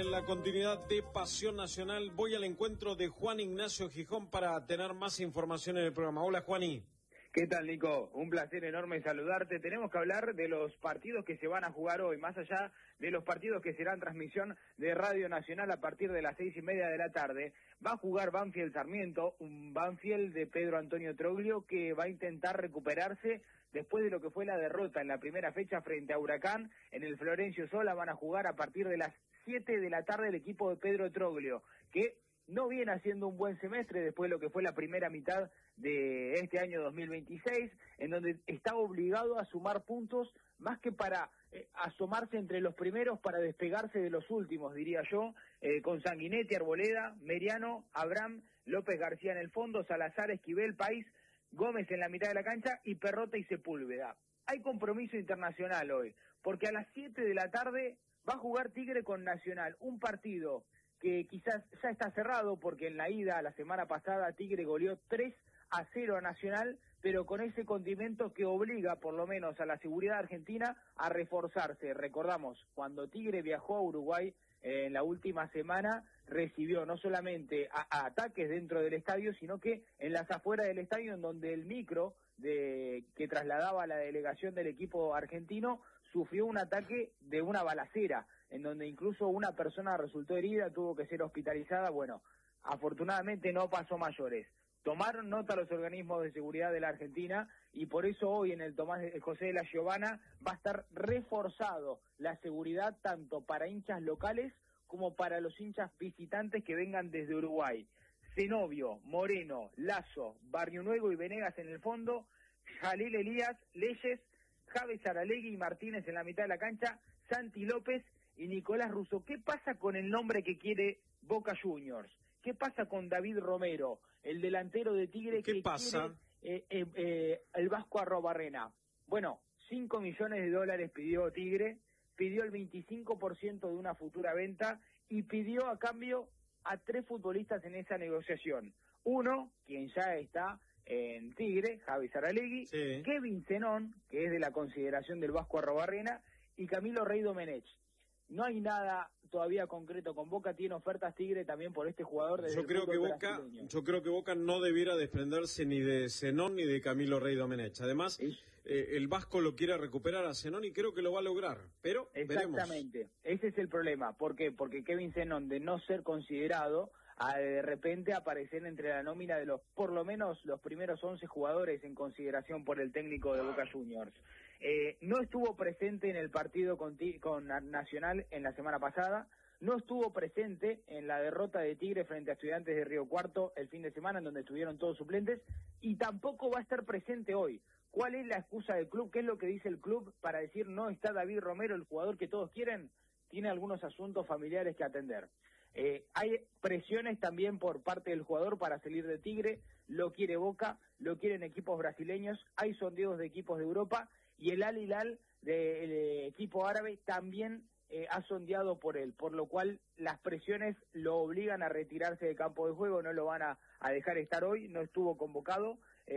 en la continuidad de Pasión Nacional. Voy al encuentro de Juan Ignacio Gijón para tener más información en el programa. Hola, Juaní. ¿Qué tal, Nico? Un placer enorme saludarte. Tenemos que hablar de los partidos que se van a jugar hoy, más allá de los partidos que serán transmisión de Radio Nacional a partir de las 6:30 de la tarde. Va a jugar Banfield Sarmiento, un Banfield de Pedro Antonio Troglio que va a intentar recuperarse después de lo que fue la derrota en la primera fecha frente a Huracán. En el Florencio Sola van a jugar a partir de las 7 de la tarde el equipo de Pedro Troglio, que no viene haciendo un buen semestre después de lo que fue la primera mitad de este año 2026, en donde está obligado a sumar puntos más que para asomarse entre los primeros, para despegarse de los últimos, diría yo, con Sanguinetti, Arboleda, Meriano, Abraham, López García en el fondo, Salazar, Esquivel, País, Gómez en la mitad de la cancha y Perrota y Sepúlveda. Hay compromiso internacional hoy, porque a las 7 de la tarde va a jugar Tigre con Nacional, un partido que quizás ya está cerrado porque en la ida la semana pasada Tigre goleó 3-0 a Nacional, pero con ese condimento que obliga por lo menos a la seguridad argentina a reforzarse. Recordamos, cuando Tigre viajó a Uruguay en la última semana, recibió no solamente a ataques dentro del estadio, sino que en las afueras del estadio, en donde el micro que trasladaba a la delegación del equipo argentino sufrió un ataque de una balacera, en donde incluso una persona resultó herida, tuvo que ser hospitalizada. Bueno, afortunadamente no pasó mayores. Tomaron nota los organismos de seguridad de la Argentina y por eso hoy en el Tomás José de la Giovana va a estar reforzado la seguridad tanto para hinchas locales como para los hinchas visitantes que vengan desde Uruguay. Zenobio, Moreno, Lazo, Barrio Nuevo y Venegas en el fondo, Jalil Elías, Leyes, Javes Aralegui y Martínez en la mitad de la cancha, Santi López y Nicolás Russo. ¿Qué pasa con el nombre que quiere Boca Juniors? ¿Qué pasa con David Romero, el delantero de Tigre? ¿Qué pasa? Quiere el Vasco Arrobarrena. Bueno, $5 millones pidió Tigre, pidió el 25% de una futura venta y pidió a cambio a 3 futbolistas en esa negociación. Uno, quien ya está en Tigre, Javi Saralegui, sí. Kevin Zenón, que es de la consideración del Vasco Arrobarrena, y Camilo Rey Domenech. No hay nada todavía concreto con Boca, tiene ofertas Tigre también por este jugador desde yo creo que Boca no debiera desprenderse ni de Zenón ni de Camilo Rey Domenech. Además, ¿sí? El Vasco lo quiere recuperar a Zenón y creo que lo va a lograr, pero exactamente, veremos. Ese es el problema. ¿Por qué? Porque Kevin Zenón, de no ser considerado, a de repente aparecer entre la nómina de por lo menos los primeros 11 jugadores en consideración por el técnico de Boca Juniors. No estuvo presente en el partido con Nacional en la semana pasada, no estuvo presente en la derrota de Tigre frente a Estudiantes de Río Cuarto el fin de semana, en donde estuvieron todos suplentes, y tampoco va a estar presente hoy. ¿Cuál es la excusa del club? ¿Qué es lo que dice el club para decir no está David Romero, el jugador que todos quieren? Tiene algunos asuntos familiares que atender. Hay presiones también por parte del jugador para salir de Tigre, lo quiere Boca, lo quieren equipos brasileños, hay sondeos de equipos de Europa y el Al Hilal del equipo árabe también ha sondeado por él, por lo cual las presiones lo obligan a retirarse del campo de juego, no lo van a dejar estar hoy, no estuvo convocado,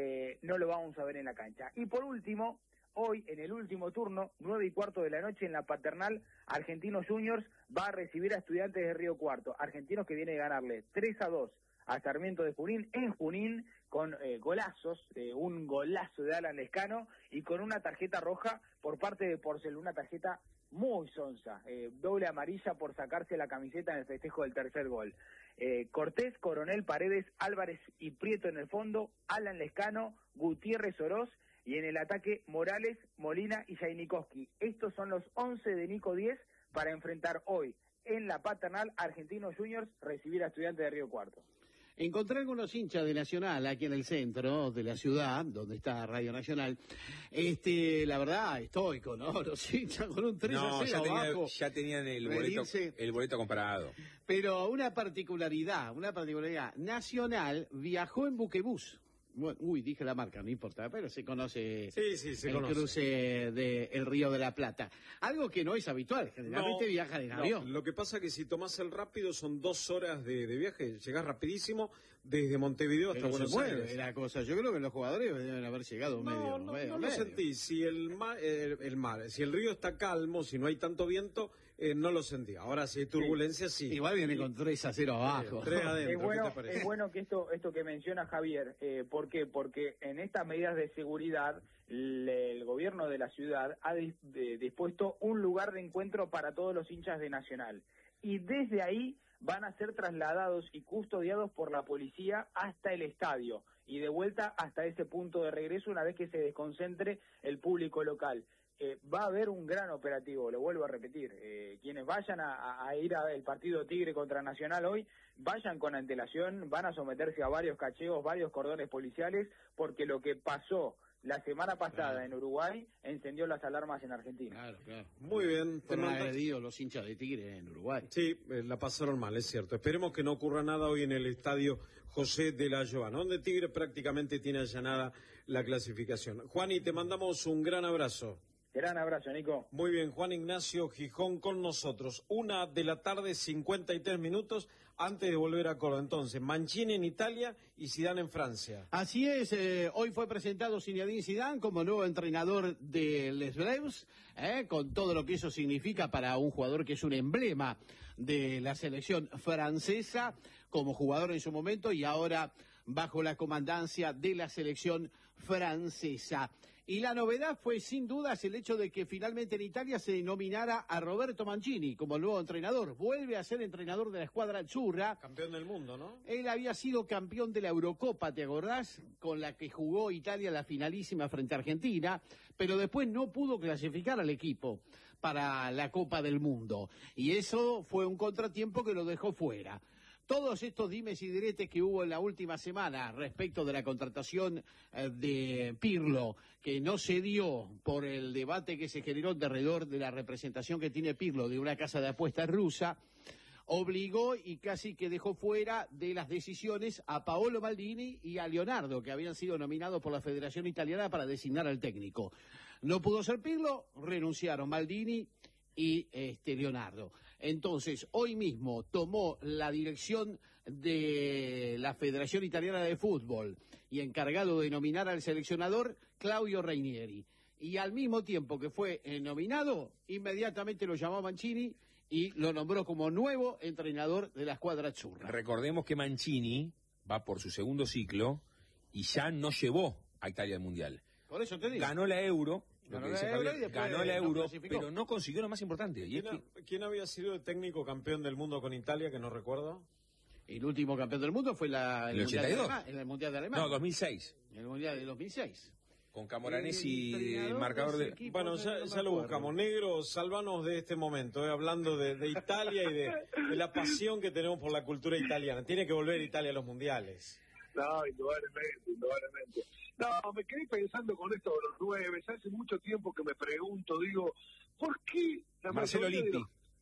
no lo vamos a ver en la cancha. Y por último, hoy, en el último turno, 9:15 de la noche, en la Paternal, Argentinos Juniors va a recibir a Estudiantes de Río Cuarto. Argentinos que viene de ganarle 3-2 a Sarmiento de Junín, en Junín, con golazos, un golazo de Alan Lescano, y con una tarjeta roja por parte de Porcel, una tarjeta muy sonsa, doble amarilla por sacarse la camiseta en el festejo del tercer gol. Cortés, Coronel, Paredes, Álvarez y Prieto en el fondo, Alan Lescano, Gutiérrez Oroz, y en el ataque Morales, Molina y Jainikowski. Estos son los 11 de Nico 10 para enfrentar hoy en la Paternal Argentinos Juniors, recibir a Estudiantes de Río Cuarto. Encontré algunos hinchas de Nacional aquí en el centro de la ciudad, donde está Radio Nacional. La verdad, estoico, ¿no? Los hinchas con un 3-0 abajo. Ya tenían el boleto comprado. Pero una particularidad. Nacional viajó en buquebús. Bueno, dije la marca, no importa, pero se conoce se el conoce. Cruce del Río de la Plata. Algo que no es habitual, generalmente viajan en avión. Lo que pasa es que si tomás el rápido son 2 horas de viaje, llegás rapidísimo desde Montevideo hasta Buenos Aires. La cosa, yo creo que los jugadores deben haber llegado medio. No lo sentí, si el mar, si el río está calmo, si no hay tanto viento, no lo sentí. Ahora si hay turbulencia, sí. Igual viene con 3-0 abajo. 3 adentro, es bueno que esto que menciona Javier, ¿por qué? Porque en estas medidas de seguridad el gobierno de la ciudad ha dispuesto un lugar de encuentro para todos los hinchas de Nacional. Y desde ahí van a ser trasladados y custodiados por la policía hasta el estadio y de vuelta hasta ese punto de regreso una vez que se desconcentre el público local. Va a haber un gran operativo, lo vuelvo a repetir. Quienes vayan a ir al partido Tigre contra Nacional hoy, vayan con antelación, van a someterse a varios cacheos, varios cordones policiales, porque lo que pasó la semana pasada en Uruguay encendió las alarmas en Argentina. Claro. Muy bien. Fueron agredidos los hinchas de Tigre en Uruguay. Sí, la pasaron mal, es cierto. Esperemos que no ocurra nada hoy en el estadio José de la Giovana, donde Tigre prácticamente tiene allanada la clasificación. Juani, te mandamos un gran abrazo. Gran abrazo, Nico. Muy bien, Juan Ignacio Gijón con nosotros. 1:53 antes de volver a Córdoba. Entonces, Mancini en Italia y Zidane en Francia. Así es, hoy fue presentado Zinedine Zidane como nuevo entrenador de Les Bleus, con todo lo que eso significa para un jugador que es un emblema de la selección francesa, como jugador en su momento y ahora bajo la comandancia de la selección francesa. Y la novedad fue sin dudas el hecho de que finalmente en Italia se nominara a Roberto Mancini como nuevo entrenador. Vuelve a ser entrenador de la escuadra azzurra. Campeón del mundo, ¿no? Él había sido campeón de la Eurocopa, ¿te acordás? Con la que jugó Italia la finalísima frente a Argentina, pero después no pudo clasificar al equipo para la Copa del Mundo. Y eso fue un contratiempo que lo dejó fuera. Todos estos dimes y diretes que hubo en la última semana respecto de la contratación de Pirlo, que no se dio por el debate que se generó alrededor de la representación que tiene Pirlo de una casa de apuestas rusa, obligó y casi que dejó fuera de las decisiones a Paolo Maldini y a Leonardo, que habían sido nominados por la Federación Italiana para designar al técnico. No pudo ser Pirlo, renunciaron Maldini y Leonardo. Entonces, hoy mismo tomó la dirección de la Federación Italiana de Fútbol y encargado de nominar al seleccionador Claudio Ranieri. Y al mismo tiempo que fue nominado, inmediatamente lo llamó Mancini y lo nombró como nuevo entrenador de la escuadra azzurra. Recordemos que Mancini va por su segundo ciclo y ya no llevó a Italia al Mundial. Por eso te digo. Ganó la Euro. Ganó la Euro, pero no consiguió lo más importante. ¿Quién había sido el técnico campeón del mundo con Italia, que no recuerdo? El último campeón del mundo fue el 82. En el Mundial de Alemania. No, 2006. En el Mundial de 2006. Con Camoranesi, el marcador de... Bueno, ya lo buscamos. Negro, salvanos de este momento, hablando de Italia y de la pasión que tenemos por la cultura italiana. Tiene que volver Italia a los mundiales. No, indudablemente. No, me quedé pensando con esto de los 9. Hace mucho tiempo que me pregunto, digo, ¿por qué la Marcelo Lippi.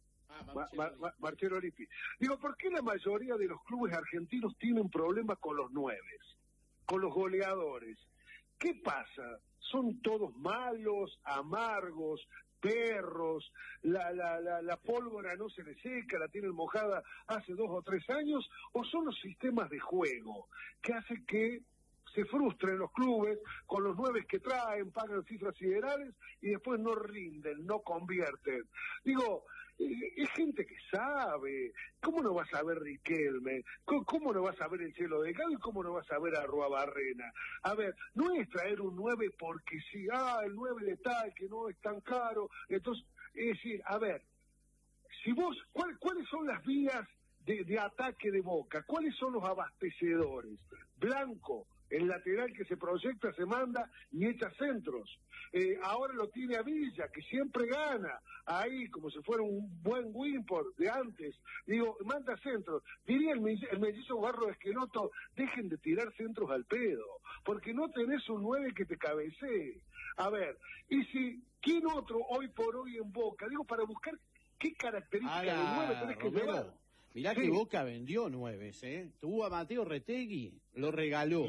Marcelo Lippi. Digo, ¿por qué la mayoría de los clubes argentinos tienen problemas con los 9, con los goleadores? ¿Qué pasa? ¿Son todos malos, amargos, perros? La pólvora no se le seca, la tienen mojada hace 2 o 3 años, o son los sistemas de juego que hacen que se frustren los clubes con los 9 que traen, pagan cifras siderales y después no rinden, no convierten. Digo, es gente que sabe. ¿Cómo no vas a ver Riquelme? ¿Cómo no vas a ver el Cielo de Galo? ¿Y cómo no vas a ver a Arruabarrena? A ver, no es traer un 9 porque sí, el 9 de tal, que no es tan caro. Entonces, es decir, a ver, si vos, ¿cuáles son las vías de ataque de Boca? ¿Cuáles son los abastecedores? Blanco, el lateral que se proyecta, se manda y echa centros. Ahora lo tiene a Villa, que siempre gana, ahí como si fuera un buen Wimport de antes. Digo, manda centros. Diría el mellizo Barro Esqueloto, dejen de tirar centros al pedo, porque no tenés un 9 que te cabecee. A ver, y si, ¿quién otro hoy por hoy en Boca? Digo, para buscar qué característica de 9 tenés que llevar. Mirá que Boca vendió 9, Tuvo a Mateo Retegui, lo regaló.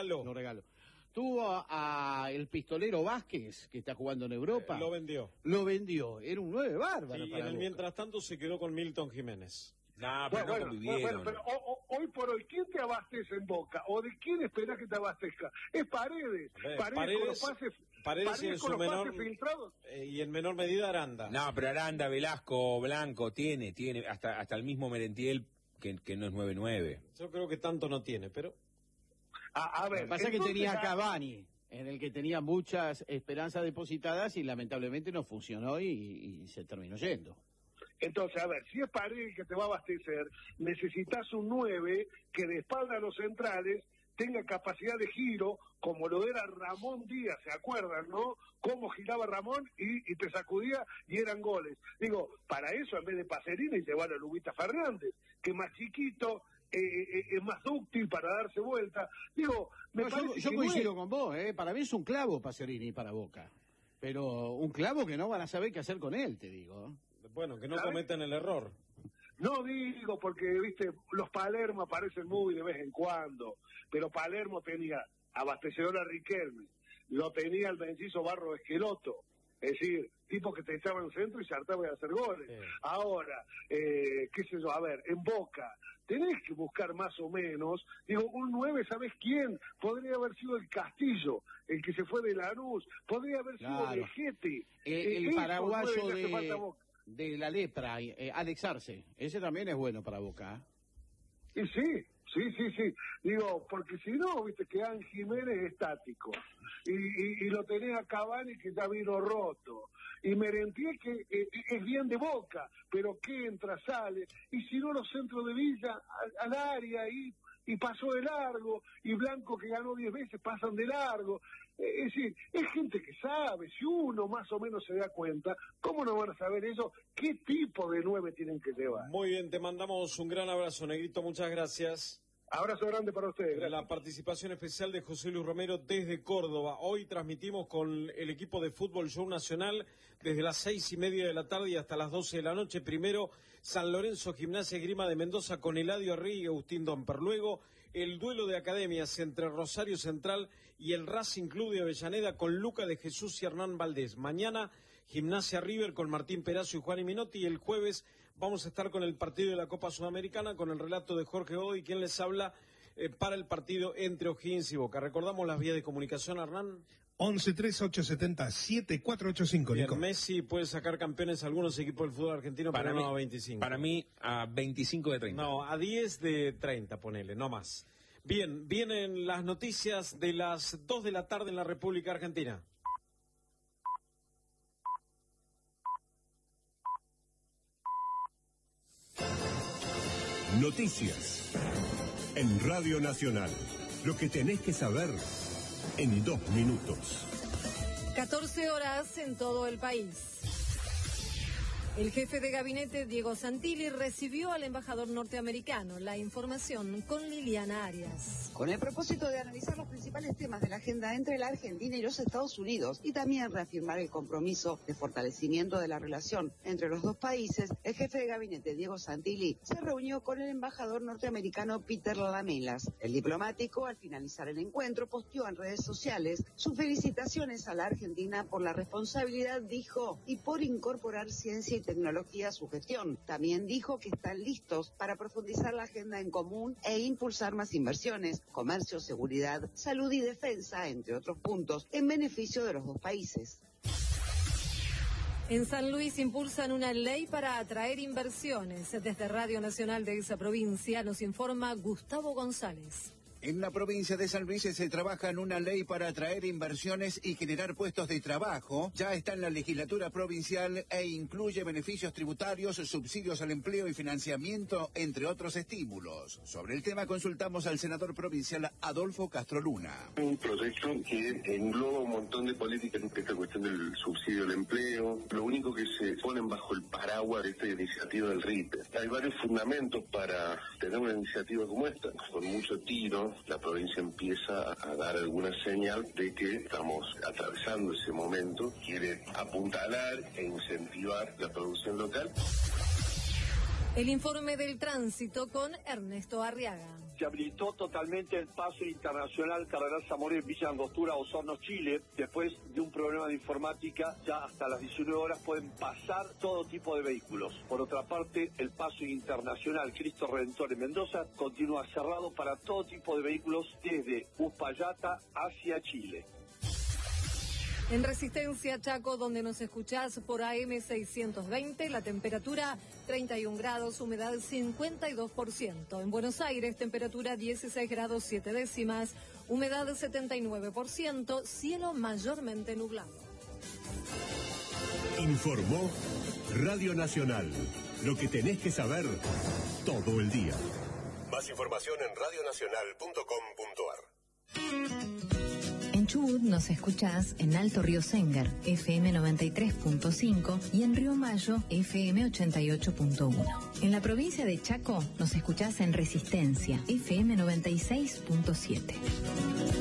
Tuvo a el pistolero Vázquez, que está jugando en Europa. Lo vendió. Era un 9 bárbaro. Sí, y mientras tanto se quedó con Milton Jiménez. Pero hoy por hoy, ¿quién te abastece en Boca? ¿O de quién esperás que te abastezca? Es Paredes. Paredes Paredes en su menor y en menor medida Aranda. No, pero Aranda, Velasco, Blanco, tiene hasta el mismo Merentiel que no es 9-9. Yo creo que tanto no tiene, pero... A ver, lo que pasa es que tenía a Cavani, en el que tenía muchas esperanzas depositadas y lamentablemente no funcionó y se terminó yendo. Entonces, a ver, si es Paredes que te va a abastecer, necesitas un 9 que de espalda a los centrales tenga capacidad de giro, como lo era Ramón Díaz, ¿se acuerdan, no? Cómo giraba Ramón y te sacudía y eran goles. Digo, para eso en vez de Pacerini te van a Lubita Fernández, que es más chiquito, es más dúctil para darse vuelta. Digo, yo coincido con vos, para mí es un clavo Pacerini para Boca, pero un clavo que no van a saber qué hacer con él, te digo. Bueno, que no cometan el error. No digo porque, viste, los Palermo aparecen muy de vez en cuando, pero Palermo tenía abastecedor a Riquelme, lo tenía el Benciso Barro Esqueloto, es decir, tipo que te echaba en centro y se hartaba de hacer goles. Sí. Ahora, qué sé yo, a ver, en Boca, tenés que buscar más o menos, digo, un 9, ¿sabés quién? Podría haber sido el Castillo, el que se fue de Lanús, podría haber sido el Gete. El paraguayo de la lepra, Alex Arce, ese también es bueno para Boca. Y sí. Digo, porque si no, viste, quedan Jiménez estático. Y lo tenés a Cavani que ya vino roto. Y Merentiel que es bien de Boca, pero que entra, sale. Y si no, los centros de Villa al área y pasó de largo. Y Blanco que ganó 10 veces pasan de largo. Es decir, es gente que sabe, si uno más o menos se da cuenta, ¿cómo no van a saber eso? ¿Qué tipo de 9 tienen que llevar? Muy bien, te mandamos un gran abrazo, Negrito, muchas gracias. Abrazo grande para ustedes. Gracias. La participación especial de José Luis Romero desde Córdoba. Hoy transmitimos con el equipo de Fútbol Show Nacional desde las 6:30 de la tarde y hasta las 12 de la noche. Primero, San Lorenzo Gimnasia Esgrima de Mendoza con Eladio Arri y Agustín Domper. Luego, el duelo de academias entre Rosario Central y el Racing Club de Avellaneda con Luca de Jesús y Hernán Valdés. Mañana, Gimnasia River con Martín Perazo y Juan Minotti. Y el jueves vamos a estar con el partido de la Copa Sudamericana con el relato de Jorge Godoy, quien les habla para el partido entre O'Higgins y Boca. Recordamos las vías de comunicación, Hernán. 11-3870-7485, Nico. Messi puede sacar campeones a algunos equipos del fútbol argentino, pero no a 25. Para mí, a 25 de 30. No, a 10 de 30, ponele, no más. Bien, vienen las noticias de las 2 de la tarde en la República Argentina. Noticias en Radio Nacional. Lo que tenés que saber en 2 minutos. 14 horas en todo el país. El jefe de gabinete, Diego Santilli, recibió al embajador norteamericano. La información con Liliana Arias. Con el propósito de analizar los principales temas de la agenda entre la Argentina y los Estados Unidos y también reafirmar el compromiso de fortalecimiento de la relación entre los dos países, el jefe de gabinete, Diego Santilli, se reunió con el embajador norteamericano Peter Lamelas. El diplomático, al finalizar el encuentro, posteó en redes sociales sus felicitaciones a la Argentina por la responsabilidad, dijo, y por incorporar ciencia y tecnología a su gestión. También dijo que están listos para profundizar la agenda en común e impulsar más inversiones, comercio, seguridad, salud y defensa, entre otros puntos, en beneficio de los dos países. En San Luis impulsan una ley para atraer inversiones. Desde Radio Nacional de esa provincia nos informa Gustavo González. En la provincia de San Luis se trabaja en una ley para atraer inversiones y generar puestos de trabajo. Ya está en la legislatura provincial e incluye beneficios tributarios, subsidios al empleo y financiamiento, entre otros estímulos. Sobre el tema consultamos al senador provincial Adolfo Castro Luna. Un proyecto que engloba un montón de políticas, esta cuestión del subsidio al empleo, lo único que se ponen bajo el paraguas de esta iniciativa del RIPE. Hay varios fundamentos para tener una iniciativa como esta, con mucho tiro. La provincia empieza a dar alguna señal de que estamos atravesando ese momento, quiere apuntalar e incentivar la producción local. El informe del tránsito con Ernesto Arriaga. Se habilitó totalmente el paso internacional Cardenal Zamora en Villa Angostura, Osorno, Chile. Después de un problema de informática, ya hasta las 19 horas pueden pasar todo tipo de vehículos. Por otra parte, el paso internacional Cristo Redentor en Mendoza continúa cerrado para todo tipo de vehículos desde Uspallata hacia Chile. En Resistencia, Chaco, donde nos escuchás por AM 620, la temperatura 31 grados, humedad 52%. En Buenos Aires, temperatura 16 grados 7 décimas, humedad 79%, cielo mayormente nublado. Informó Radio Nacional. Lo que tenés que saber todo el día. Más información en radionacional.com.ar. En Chubut nos escuchás en Alto Río Sengar, FM 93.5 y en Río Mayo, FM 88.1. En la provincia de Chaco nos escuchás en Resistencia, FM 96.7.